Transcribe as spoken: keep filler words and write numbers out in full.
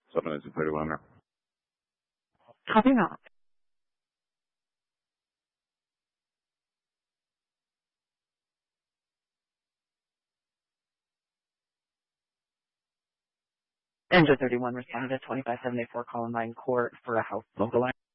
seven minutes and thirty-one. Copy not. Engine thirty-one responded at twenty-five seventy-four Columbine Court for a house localized.